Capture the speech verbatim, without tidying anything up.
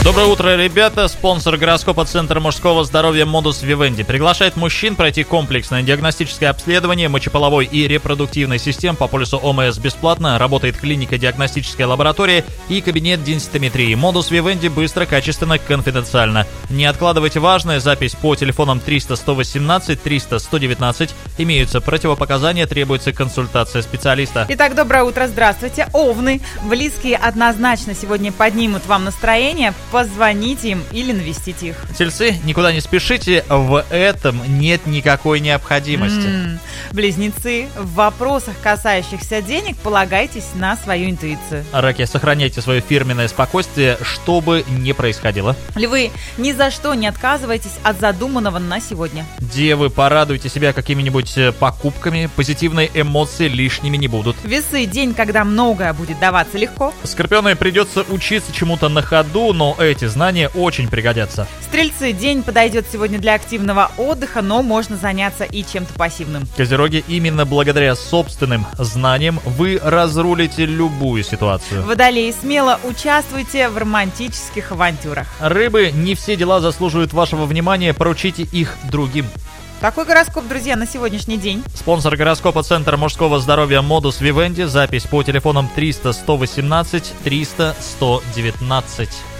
Доброе утро, ребята! Спонсор гороскопа Центра мужского здоровья Modus Vivendi приглашает мужчин пройти комплексное диагностическое обследование мочеполовой и репродуктивной систем по полису ОМС бесплатно. Работает клиника, диагностическая лаборатория и кабинет денситометрии. Modus Vivendi быстро, качественно, конфиденциально. Не откладывайте важное. Запись по телефонам триста сто восемнадцать триста сто девятнадцать. Имеются противопоказания, требуется консультация специалиста. Итак, доброе утро, здравствуйте. Овны. Близкие однозначно сегодня поднимут вам настроение. Позвоните им или навестите их. Тельцы, никуда не спешите, в этом нет никакой необходимости. М-м. Близнецы, в вопросах, касающихся денег, полагайтесь на свою интуицию. Раки, сохраняйте свое фирменное спокойствие, что бы ни происходило. Львы, ни за что не отказывайтесь от задуманного на сегодня. Девы, порадуйте себя какими-нибудь покупками, позитивные эмоции лишними не будут. Весы, день, когда многое будет даваться легко. Скорпионы, придется учиться чему-то на ходу, но эти знания очень пригодятся. Стрельцы, день подойдет сегодня для активного отдыха, но можно заняться и чем-то пассивным. Козероги, именно благодаря собственным знаниям вы разрулите любую ситуацию. Водолеи, смело участвуйте в романтических авантюрах. Рыбы, не все дела заслуживают вашего внимания, поручите их другим. Такой гороскоп, друзья, на сегодняшний день. Спонсор гороскопа Центр мужского здоровья Modus Vivendi. Запись по телефонам триста сто восемнадцать триста сто девятнадцать.